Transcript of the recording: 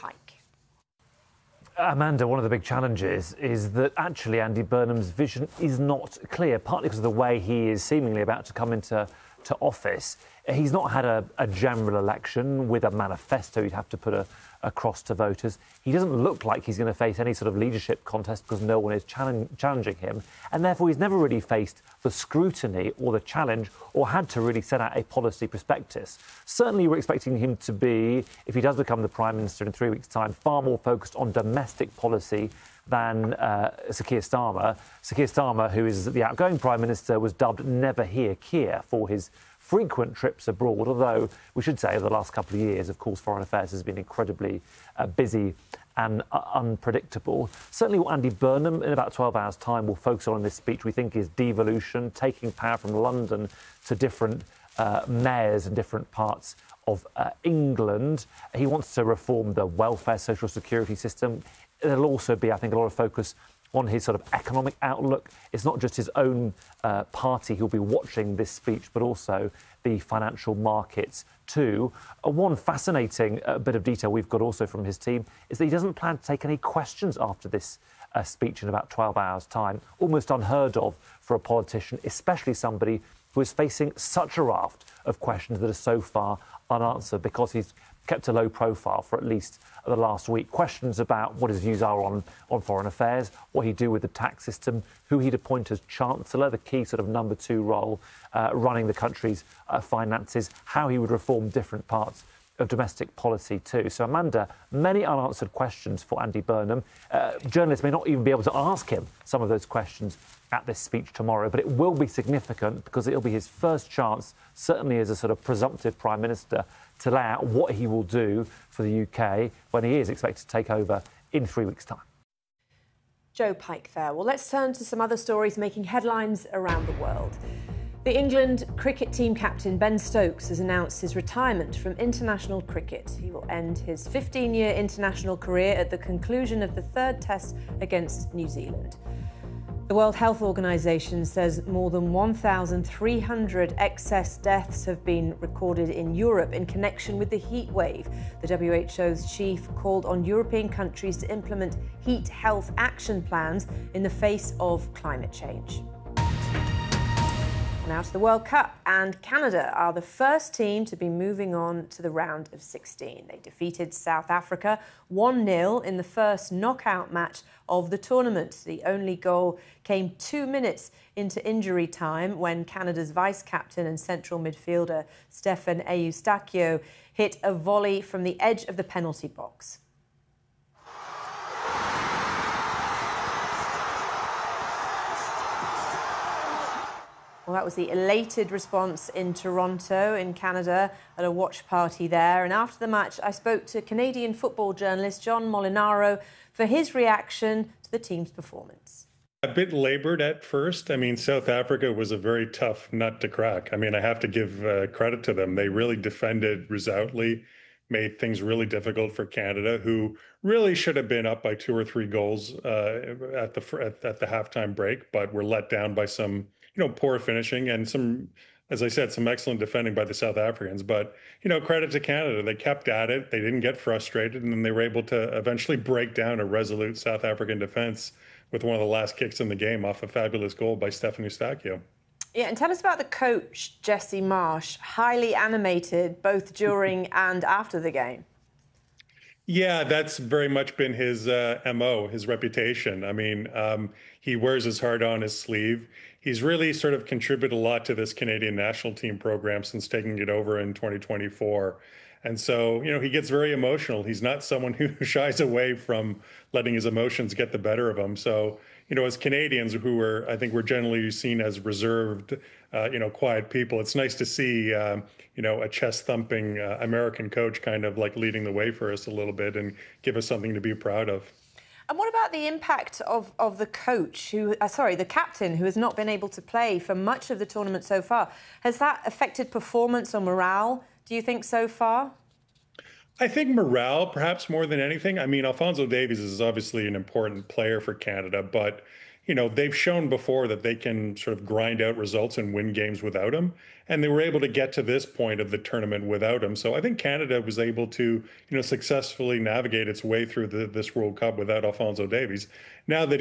Pike. Amanda, one of the big challenges is that actually Andy Burnham's vision is not clear, partly because of the way he is seemingly about to come into office. He's not had a general election with a manifesto he'd have to put across to voters. He doesn't look like he's going to face any sort of leadership contest because no one is challenging him. And therefore, he's never really faced the scrutiny or the challenge or had to really set out a policy prospectus. Certainly, we're expecting him to be, if he does become the Prime Minister in 3 weeks' time, far more focused on domestic policy than Sir Keir Starmer. Sir Keir Starmer, who is the outgoing Prime Minister, was dubbed Never Hear Keir for his frequent trips abroad, although we should say over the last couple of years, of course, foreign affairs has been incredibly busy and unpredictable. Certainly what Andy Burnham, in about 12 hours' time, will focus on in this speech, we think, is devolution, taking power from London to different mayors in different parts of England. He wants to reform the welfare social security system. There'll also be, I think, a lot of focus on his sort of economic outlook. It's not just his own party who'll be watching this speech, but also the financial markets too. One fascinating bit of detail we've got also from his team is that he doesn't plan to take any questions after this speech in about 12 hours' time. Almost unheard of for a politician, especially somebody who is facing such a raft of questions that are so far unanswered, because he's kept a low profile for at least the last week. Questions about what his views are on foreign affairs, what he'd do with the tax system, who he'd appoint as Chancellor, the key sort of number 2 role, running the country's finances, how he would reform different parts of domestic policy too. So, Amanda, many unanswered questions for Andy Burnham. Journalists may not even be able to ask him some of those questions at this speech tomorrow, but it will be significant because it'll be his first chance, certainly as a sort of presumptive Prime Minister, to lay out what he will do for the UK when he is expected to take over in 3 weeks' time. Joe Pike there. Well, let's turn to some other stories making headlines around the world. The England cricket team captain Ben Stokes has announced his retirement from international cricket. He will end his 15-year international career at the conclusion of the 3rd Test against New Zealand. The World Health Organization says more than 1,300 excess deaths have been recorded in Europe in connection with the heat wave. The WHO's chief called on European countries to implement heat health action plans in the face of climate change. Now to the World Cup, and Canada are the first team to be moving on to the round of 16. They defeated South Africa 1-0 in the first knockout match of the tournament. The only goal came 2 minutes into injury time when Canada's vice-captain and central midfielder Stephen Eustáquio hit a volley from the edge of the penalty box. Well, that was the elated response in Toronto, in Canada, at a watch party there. And after the match, I spoke to Canadian football journalist John Molinaro for his reaction to the team's performance. A bit laboured at first. I mean, South Africa was a very tough nut to crack. I mean, I have to give credit to them. They really defended resolutely, made things really difficult for Canada, who really should have been up by 2 or 3 goals at the halftime break, but were let down by some poor finishing and some, as I said, some excellent defending by the South Africans. But, credit to Canada. They kept at it. They didn't get frustrated, and then they were able to eventually break down a resolute South African defense with one of the last kicks in the game off a fabulous goal by Stephen Eustáquio. Yeah, and tell us about the coach, Jesse Marsch, highly animated both during and after the game. Yeah, that's very much been his MO, his reputation. I mean, he wears his heart on his sleeve. He's really sort of contributed a lot to this Canadian national team program since taking it over in 2024. And so, he gets very emotional. He's not someone who shies away from letting his emotions get the better of him. So, as Canadians I think we're generally seen as reserved, quiet people, it's nice to see, a chest-thumping American coach kind of like leading the way for us a little bit and give us something to be proud of. And what about the impact of the coach, the captain, who has not been able to play for much of the tournament so far? Has that affected performance or morale, do you think, so far? I think morale, perhaps more than anything. I mean, Alphonso Davies is obviously an important player for Canada, but, they've shown before that they can sort of grind out results and win games without him. And they were able to get to this point of the tournament without him. So I think Canada was able to, successfully navigate its way through this World Cup without Alfonso Davies. Now that